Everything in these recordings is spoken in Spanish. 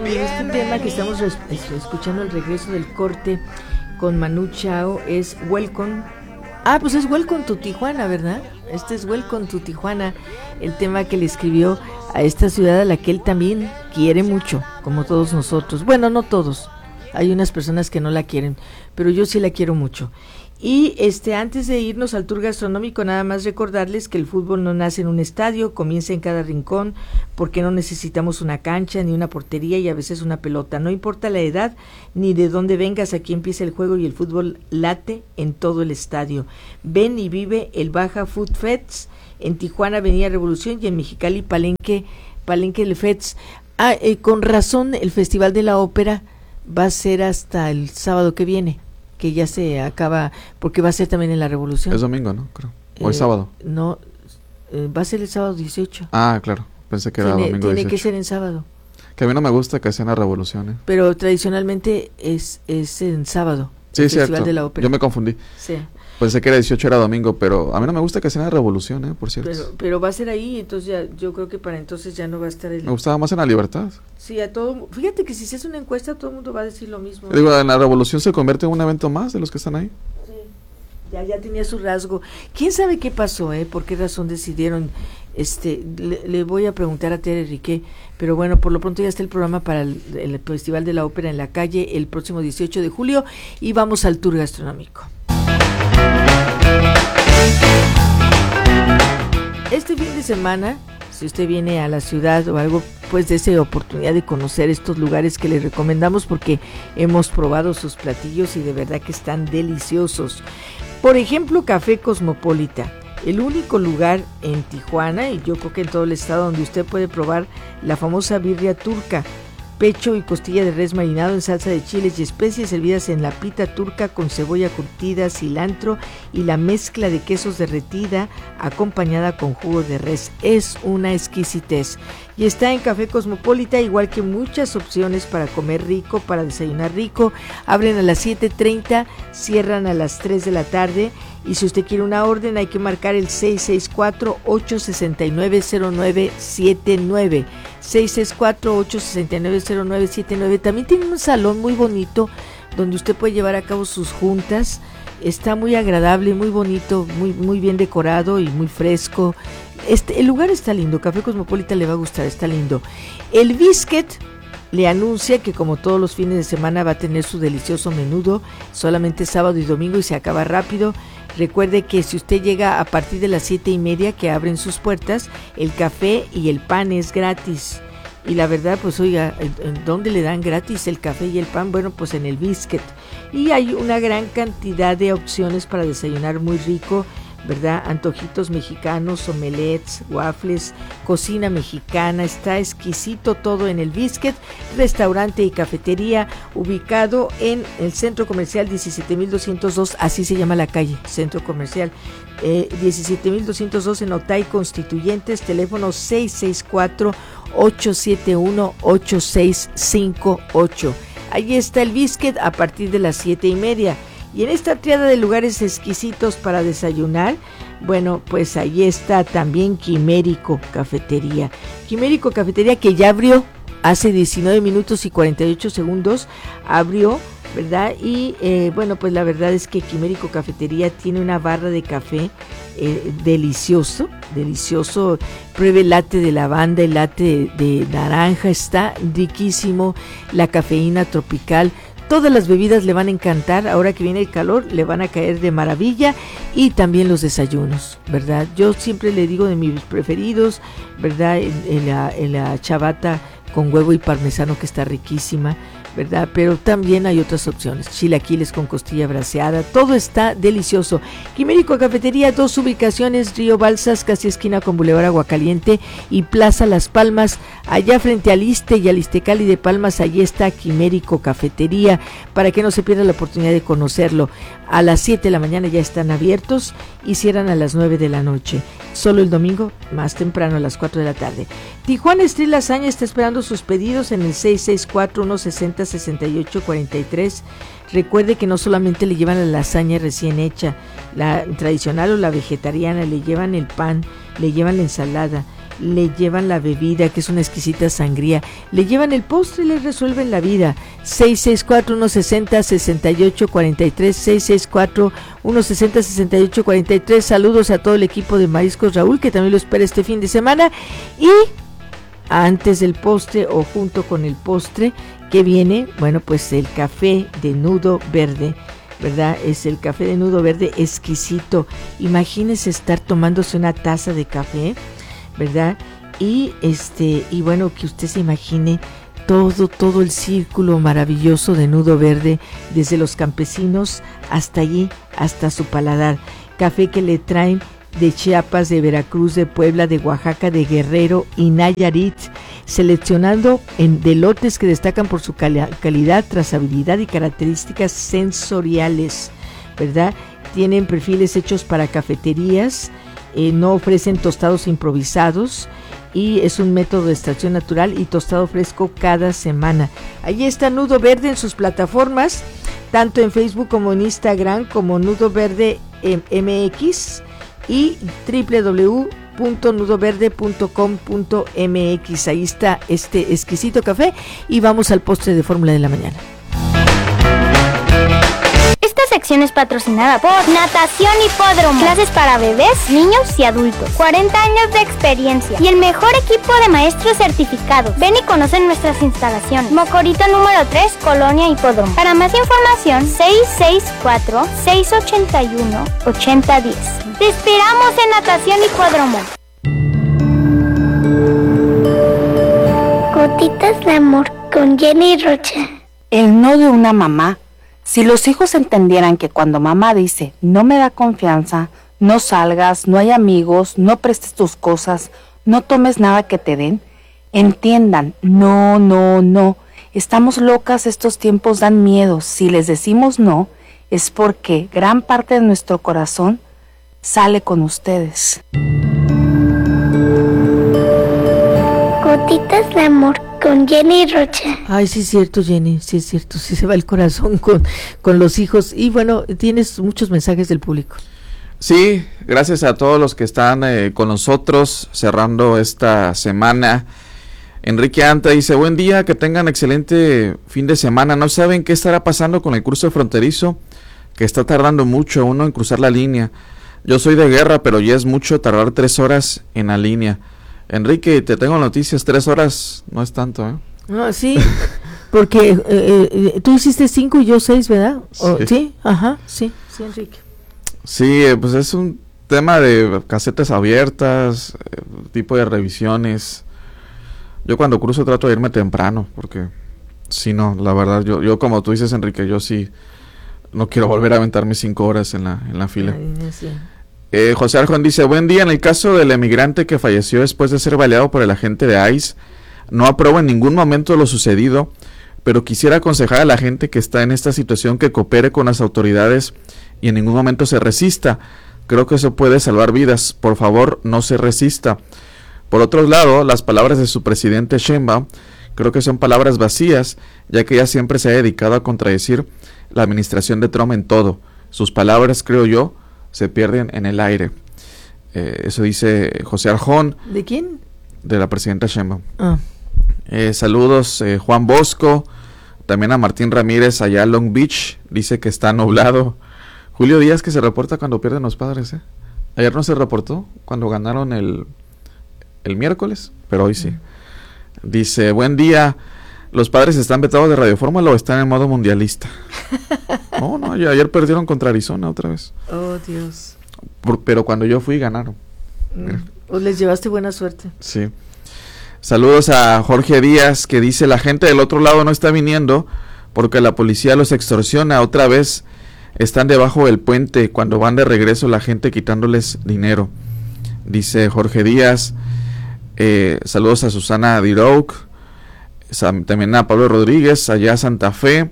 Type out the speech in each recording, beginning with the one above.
y este tema que estamos escuchando al regreso del corte con Manu Chao es Welcome. Pues es Welcome to Tijuana, ¿verdad? Este es Welcome to Tijuana, el tema que le escribió a esta ciudad a la que él también quiere mucho, como todos nosotros. Bueno, no todos, hay unas personas que no la quieren, pero yo sí la quiero mucho. Y antes de irnos al tour gastronómico, nada más recordarles que el fútbol no nace en un estadio, comienza en cada rincón, porque no necesitamos una cancha, ni una portería y a veces una pelota. No importa la edad ni de dónde vengas, aquí empieza el juego y el fútbol late en todo el estadio. Ven y vive el Baja Food Fest en Tijuana, Avenida Revolución, y en Mexicali, Palenque el Fest. Con razón, el Festival de la Ópera va a ser hasta el sábado que viene, que ya se acaba, porque va a ser también en la Revolución. Es domingo, ¿no? Creo. ¿O es sábado? No, va a ser el sábado 18. Claro, pensé que era domingo 18. Tiene que ser en sábado. Que a mí no me gusta que sea en la Revolución, Pero tradicionalmente es en sábado. Sí, el cierto. Festival de la Ópera. Yo me confundí. Sí. Pensé que era 18, era domingo, pero a mí no me gusta que sea en la Revolución, por cierto. Pero va a ser ahí, entonces yo creo que para entonces ya no va a estar el... Me gustaba más en la Libertad. Sí, fíjate que si se hace una encuesta todo el mundo va a decir lo mismo. Digo, en la Revolución se convierte en un evento más de los que están ahí. Sí, ya tenía su rasgo. ¿Quién sabe qué pasó, por qué razón decidieron? Le voy a preguntar a Tere Riquet, pero bueno, por lo pronto ya está el programa para el Festival de la Ópera en la Calle el próximo 18 de julio y vamos al tour gastronómico. Este fin de semana, si usted viene a la ciudad o algo, pues dése oportunidad de conocer estos lugares que les recomendamos porque hemos probado sus platillos y de verdad que están deliciosos. Por ejemplo, Café Cosmopolita, el único lugar en Tijuana y yo creo que en todo el estado donde usted puede probar la famosa birria turca, pecho y costilla de res marinado en salsa de chiles y especies servidas en la pita turca con cebolla curtida, cilantro y la mezcla de quesos derretida acompañada con jugo de res. Es una exquisitez. Y está en Café Cosmopolita, igual que muchas opciones para comer rico, para desayunar rico. Abren a las 7:30, cierran a las 3 de la tarde. Y si usted quiere una orden hay que marcar el 664-869-0979. 664-869-0979. También tiene un salón muy bonito donde usted puede llevar a cabo sus juntas. Está muy agradable, muy bonito, muy bien decorado y muy fresco. El lugar está lindo, Café Cosmopolita le va a gustar, está lindo. El Biscuit le anuncia que como todos los fines de semana va a tener su delicioso menudo, solamente sábado y domingo y se acaba rápido. Recuerde que si usted llega a partir de las 7:30 que abren sus puertas, el café y el pan es gratis. Y la verdad, pues oiga, ¿en dónde le dan gratis el café y el pan? Bueno, pues en el Biscuit. Y hay una gran cantidad de opciones para desayunar muy rico, ¿verdad? Antojitos mexicanos, omelets, waffles, cocina mexicana, está exquisito todo en el Biscuit, restaurante y cafetería, ubicado en el Centro Comercial 17,202, así se llama la calle, Centro Comercial 17,202 en Otay Constituyentes, teléfono 664-871-8658. Ahí está el Biscuit a partir de las 7:30. Y en esta triada de lugares exquisitos para desayunar, bueno, pues ahí está también Quimérico Cafetería. Quimérico Cafetería que ya abrió hace 19 minutos y 48 segundos, abrió, ¿verdad? Y bueno, pues la verdad es que Quimérico Cafetería tiene una barra de café delicioso. Pruebe el latte de lavanda, el latte de naranja, está riquísimo, la cafeína tropical. Todas las bebidas le van a encantar, ahora que viene el calor le van a caer de maravilla y también los desayunos, ¿verdad? Yo siempre le digo de mis preferidos, ¿verdad? En la chabata con huevo y parmesano que está riquísima, ¿verdad? Pero también hay otras opciones, chilaquiles con costilla braseada, todo está delicioso. Quimérico Cafetería, 2 ubicaciones, Río Balsas, casi esquina con Boulevard Aguacaliente y Plaza Las Palmas, allá frente al Iste y al Istecali de Palmas, allí está Quimérico Cafetería, para que no se pierda la oportunidad de conocerlo. A las 7 de la mañana ya están abiertos y cierran a las 9 de la noche. Solo el domingo, más temprano, a las 4 de la tarde. Tijuana Street Lasaña está esperando sus pedidos en el 664-160-6843. Recuerde que no solamente le llevan la lasaña recién hecha, la tradicional o la vegetariana, le llevan el pan, le llevan la ensalada, le llevan la bebida, que es una exquisita sangría, le llevan el postre y le resuelven la vida. 664-160-6843, 664-160-6843. Saludos a todo el equipo de Mariscos Raúl, que también lo espera este fin de semana. Y antes del postre o junto con el postre, que viene, bueno, pues el café de nudo verde, ¿verdad? Es el café de nudo verde exquisito. Imagínese estar tomándose una taza de café, ¿verdad? Y bueno, que usted se imagine todo el círculo maravilloso de nudo verde, desde los campesinos hasta allí, hasta su paladar. Café que le traen de Chiapas, de Veracruz, de Puebla, de Oaxaca, de Guerrero y Nayarit, seleccionando de lotes que destacan por su calidad, trazabilidad y características sensoriales, ¿verdad? Tienen perfiles hechos para cafeterías, no ofrecen tostados improvisados y es un método de extracción natural y tostado fresco cada semana. Allí está Nudo Verde en sus plataformas, tanto en Facebook como en Instagram, como Nudo Verde MX y www.nudoverde.com.mx. Ahí está este exquisito café y vamos al postre de fórmula de la mañana. Esta sección es patrocinada por Natación Hipódromo. Clases para bebés, niños y adultos. 40 años de experiencia y el mejor equipo de maestros certificados. Ven y conoce nuestras instalaciones. Mocorito número 3, Colonia Hipódromo. Para más información, 664-681-8010. Te esperamos en Natación Hipódromo. Gotitas de amor con Jenny Rocha. El no de una mamá. Si los hijos entendieran que cuando mamá dice, no me da confianza, no salgas, no hay amigos, no prestes tus cosas, no tomes nada que te den, entiendan, no, estamos locas, estos tiempos dan miedo. Si les decimos no, es porque gran parte de nuestro corazón sale con ustedes. Gotitas de amor con Jenny Rocha. Ay, sí es cierto, Jenny, sí es cierto, sí se va el corazón con los hijos. Y bueno, tienes muchos mensajes del público. Sí, gracias a todos los que están con nosotros cerrando esta semana. Enrique Anta dice, buen día, que tengan excelente fin de semana. ¿No saben qué estará pasando con el cruce fronterizo? Que está tardando mucho uno en cruzar la línea. Yo soy de Guerra, pero ya es mucho tardar 3 horas en la línea. Enrique, te tengo noticias, 3 horas no es tanto, ¿eh? No, sí, porque tú hiciste 5 y yo 6, ¿verdad? Sí, ajá, sí, Enrique. Sí, pues es un tema de casetas abiertas, tipo de revisiones. Yo cuando cruzo trato de irme temprano, porque si no, la verdad, yo como tú dices, Enrique, yo sí no quiero volver a aventarme 5 horas en la fila. Ay, sí. José Arjón dice, buen día, en el caso del emigrante que falleció después de ser baleado por el agente de ICE, no apruebo en ningún momento lo sucedido, pero quisiera aconsejar a la gente que está en esta situación que coopere con las autoridades y en ningún momento se resista. Creo que eso puede salvar vidas. Por favor, no se resista. Por otro lado, las palabras de su presidente Sheinbaum creo que son palabras vacías, ya que ella siempre se ha dedicado a contradecir la administración de Trump en todo. Sus palabras, creo yo, se pierden en el aire. Eso dice José Arjón. ¿De quién? De la presidenta Sheinbaum. Ah. Saludos Juan Bosco, también a Martín Ramírez allá en Long Beach, dice que está nublado. Julio Díaz, que se reporta cuando pierden los Padres, ¿eh? Ayer no se reportó cuando ganaron el miércoles, pero hoy sí. Dice, buen día, ¿los Padres están vetados de Radio Fórmula o están en modo mundialista? No, ayer perdieron contra Arizona otra vez. Oh, Dios. Pero cuando yo fui ganaron. Pues les llevaste buena suerte. Sí. Saludos a Jorge Díaz, que dice, la gente del otro lado no está viniendo porque la policía los extorsiona. Otra vez están debajo del puente cuando van de regreso, la gente quitándoles dinero. Dice Jorge Díaz. Saludos a Susana Dirouk, también a Pablo Rodríguez, allá a Santa Fe.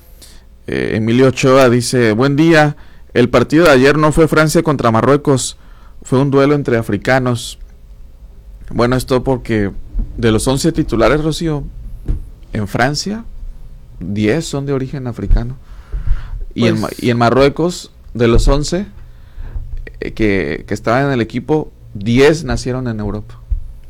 Emilio Ochoa dice, buen día, el partido de ayer no fue Francia contra Marruecos, fue un duelo entre africanos. Bueno, esto porque de los 11 titulares, Rocío, en Francia 10 son de origen africano. Y, pues, en Marruecos, de los 11 que estaban en el equipo, 10 nacieron en Europa.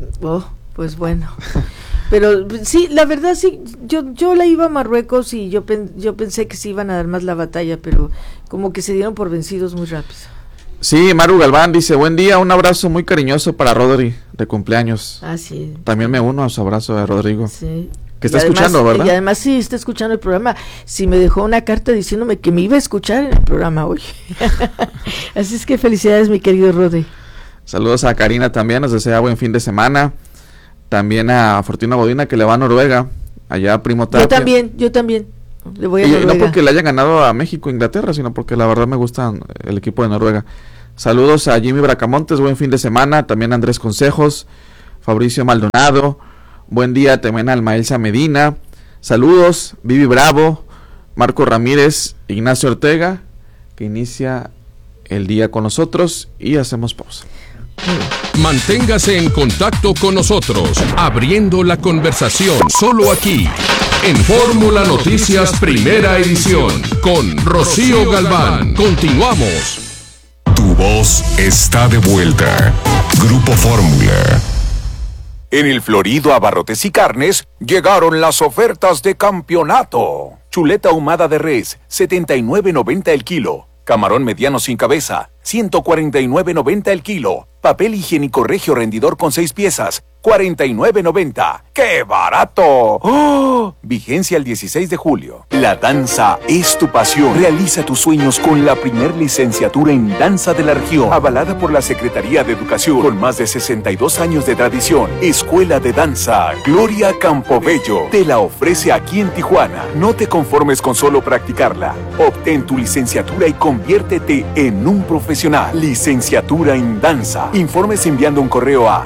Pues bueno. Pero sí, la verdad sí, yo la iba a Marruecos y yo pensé que se iban a dar más la batalla, pero como que se dieron por vencidos muy rápido. Sí, Maru Galván dice, buen día, un abrazo muy cariñoso para Rodri, de cumpleaños. Ah, sí. También me uno a su abrazo de Rodrigo. Sí. Que está escuchando, ¿verdad? Y además sí, está escuchando el programa. Sí, me dejó una carta diciéndome que me iba a escuchar en el programa hoy. Así es que felicidades, mi querido Rodri. Saludos a Karina también, nos desea buen fin de semana. También a Fortuna Godina, que le va a Noruega, allá a Primo Tapia. Yo también. Le voy a Noruega. No porque le hayan ganado a México e Inglaterra, sino porque la verdad me gusta el equipo de Noruega. Saludos a Jimmy Bracamontes, buen fin de semana. También a Andrés Consejos, Fabricio Maldonado. Buen día también a Almaelsa Medina. Saludos, Vivi Bravo, Marco Ramírez, Ignacio Ortega, que inicia el día con nosotros y hacemos pausa. Manténgase en contacto con nosotros, abriendo la conversación solo aquí, en Fórmula Noticias Primera Edición, con Rocío Galván. Continuamos. Tu voz está de vuelta. Grupo Fórmula. En el Florido Abarrotes y Carnes llegaron las ofertas de campeonato. Chuleta ahumada de res, $79.90 el kilo. Camarón mediano sin cabeza, $149.90 el kilo. Papel higiénico Regio rendidor con 6 piezas, $49.90. ¡Qué barato! ¡Oh! Vigencia el 16 de julio. La danza es tu pasión. Realiza tus sueños con la primer licenciatura en danza de la región, avalada por la Secretaría de Educación, con más de 62 años de tradición. Escuela de Danza Gloria Campobello te la ofrece aquí en Tijuana. No te conformes con solo practicarla. Obtén tu licenciatura y conviértete en un profesional. Licenciatura en danza. Informes enviando un correo a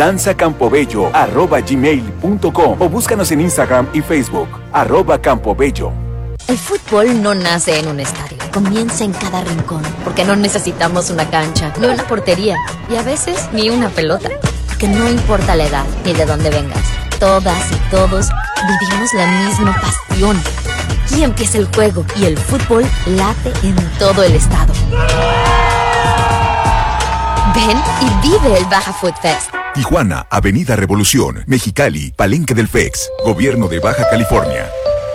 danzacampobello@gmail.com o búscanos en Instagram y Facebook @campobello. El fútbol no nace en un estadio, comienza en cada rincón, porque no necesitamos una cancha, ni una portería, y a veces ni una pelota, porque no importa la edad ni de dónde vengas, todas y todos vivimos la misma pasión. Aquí empieza el juego y el fútbol late en todo el estado. Ven y vive el Baja Food Fest. Tijuana, Avenida Revolución, Mexicali, Palenque del FEX, Gobierno de Baja California.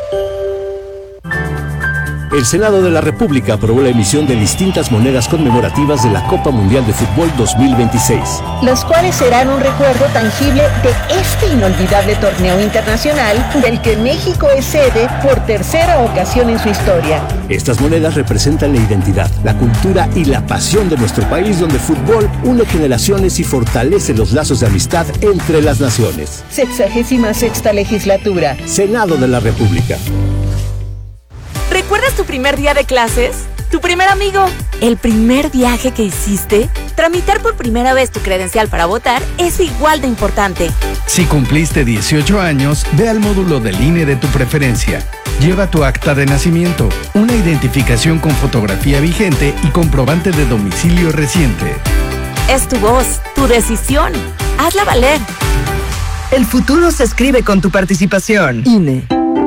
El Senado de la República aprobó la emisión de distintas monedas conmemorativas de la Copa Mundial de Fútbol 2026. Los cuales serán un recuerdo tangible de este inolvidable torneo internacional del que México es sede por tercera ocasión en su historia. Estas monedas representan la identidad, la cultura y la pasión de nuestro país, donde el fútbol une generaciones y fortalece los lazos de amistad entre las naciones. 66ª legislatura. Senado de la República. ¿Recuerdas tu primer día de clases? ¿Tu primer amigo? ¿El primer viaje que hiciste? Tramitar por primera vez tu credencial para votar es igual de importante. Si cumpliste 18 años, ve al módulo del INE de tu preferencia. Lleva tu acta de nacimiento, una identificación con fotografía vigente y comprobante de domicilio reciente. Es tu voz, tu decisión. Hazla valer. El futuro se escribe con tu participación. INE.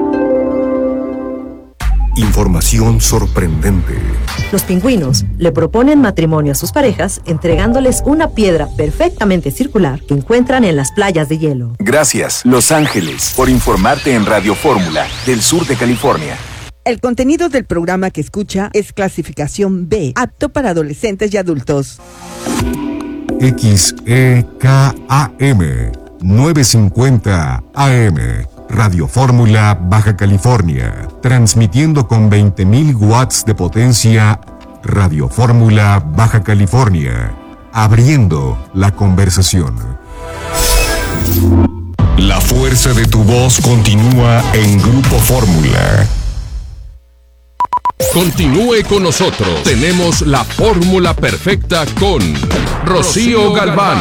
Información sorprendente. Los pingüinos le proponen matrimonio a sus parejas entregándoles una piedra perfectamente circular que encuentran en las playas de hielo. Gracias, Los Ángeles, por informarte en Radio Fórmula, del sur de California. El contenido del programa que escucha es clasificación B, apto para adolescentes y adultos. XEKAM 950 AM. Radio Fórmula, Baja California, transmitiendo con 20.000 watts de potencia. Radio Fórmula, Baja California, abriendo la conversación. La fuerza de tu voz continúa en Grupo Fórmula. Continúe con nosotros. Tenemos la fórmula perfecta con Rocío Galván.